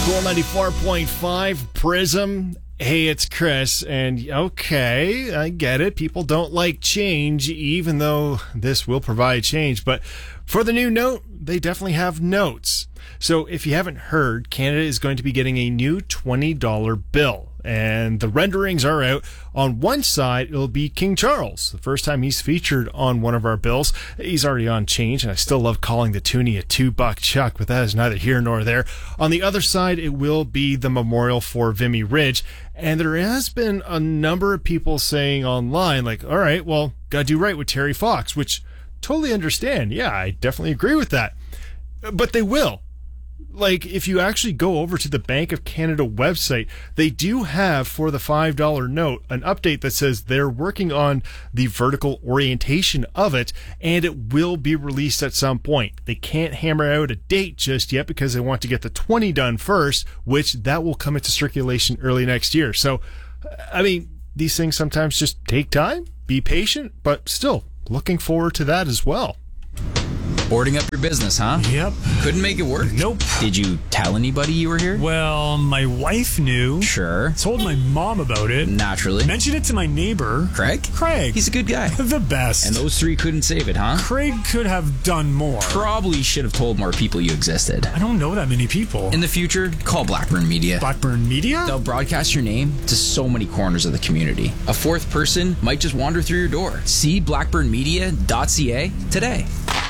Cool 94.5 Prism. Hey, it's Chris, and okay, I get it. People don't like change, even though this will provide change. But for the new note, they definitely have notes. So if you haven't heard, Canada is going to be getting a new $20 bill. And the renderings are out. On one side, it'll be King Charles. The first time he's featured on one of our bills. He's already on change, and I still love calling the toonie a $2 chuck, but that is neither here nor there. On the other side, it will be the memorial for Vimy Ridge. And there has been a number of people saying online, like, all right, well, gotta do right with Terry Fox, which totally understand. Yeah, I definitely agree with that. But they will. Like, if you actually go over to the Bank of Canada website, they do have, for the $5 note, an update that says they're working on the vertical orientation of it, and it will be released at some point. They can't hammer out a date just yet because they want to get the 20 done first, which that will come into circulation early next year. So, I mean, these things sometimes just take time, be patient, but still, looking forward to that as well. Boarding up your business, huh? Yep. Couldn't make it work? Nope. Did you tell anybody you were here? Well, my wife knew. Sure. Told my mom about it. Naturally. Mentioned it to my neighbor. Craig? He's a good guy. The best. And those three couldn't save it, huh? Craig could have done more. Probably should have told more people you existed. I don't know that many people. In the future, call Blackburn Media. Blackburn Media? They'll broadcast your name to so many corners of the community. A fourth person might just wander through your door. See blackburnmedia.ca today.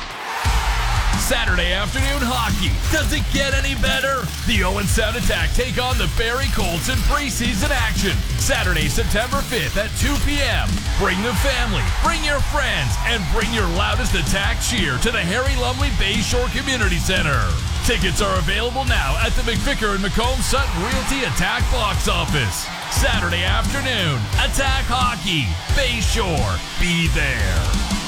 Saturday afternoon hockey. Does it get any better? The Owen Sound Attack take on the Barrie Colts in preseason action. Saturday, September 5th at 2 p.m. Bring the family, bring your friends, and bring your loudest Attack cheer to the Harry Lumley Bayshore Community Center. Tickets are available now at the McVicker and Macomb Sutton Realty Attack box office. Saturday afternoon, Attack Hockey. Bayshore. Be there.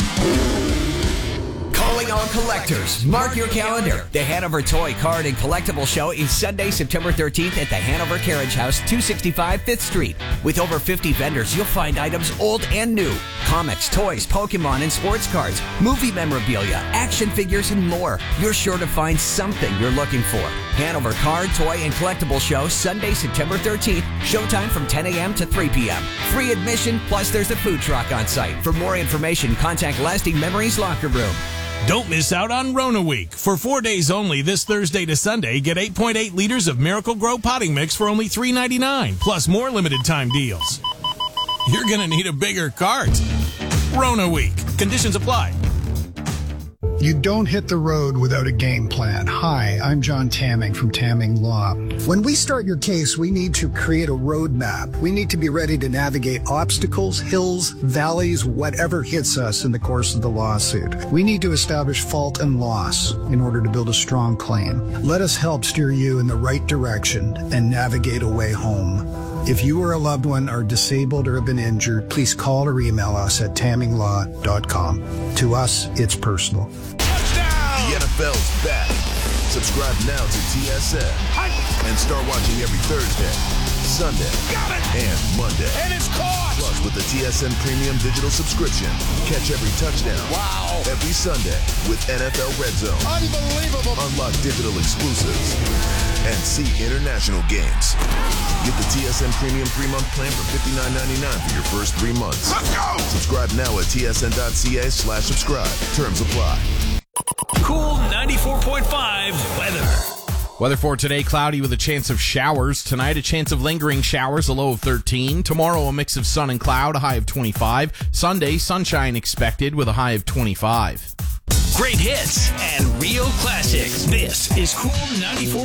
Calling all collectors. Mark your calendar. The Hanover Toy Card and Collectible Show is Sunday, September 13th at the Hanover Carriage House, 265 5th Street. With over 50 vendors, you'll find items old and new. Comics, toys, Pokemon, and sports cards, movie memorabilia, action figures, and more. You're sure to find something you're looking for. Hanover Card, Toy, and Collectible Show, Sunday, September 13th. Showtime from 10 a.m. to 3 p.m. Free admission, plus there's a food truck on site. For more information, contact Lasting Memories Locker Room. Don't miss out on Rona Week. For 4 days only, this Thursday to Sunday, get 8.8 liters of Miracle Grow potting mix for only $3.99, plus more limited time deals. You're going to need a bigger cart. Rona Week. Conditions apply. You don't hit the road without a game plan. Hi, I'm John Tamming from Tamming Law. When we start your case, we need to create a roadmap. We need to be ready to navigate obstacles, hills, valleys, whatever hits us in the course of the lawsuit. We need to establish fault and loss in order to build a strong claim. Let us help steer you in the right direction and navigate a way home. If you or a loved one are disabled or have been injured, please call or email us at tamminglaw.com. To us, it's personal. The NFL's back. Subscribe now to TSN and start watching every Thursday, Sunday, and Monday. And it's caught! Plus, with the TSN Premium Digital subscription, catch every touchdown. Wow! Every Sunday with NFL Red Zone. Unbelievable! Unlock digital exclusives and see international games. Get the TSN Premium 3-month plan for $59.99 for your first 3 months. Let's go! Subscribe now at tsn.ca/subscribe. Terms apply. Cool 94.5 weather. Weather for today, cloudy with a chance of showers. Tonight, a chance of lingering showers, a low of 13. Tomorrow, a mix of sun and cloud, a high of 25. Sunday, sunshine expected with a high of 25. Great hits and real classics. This is Cool 94.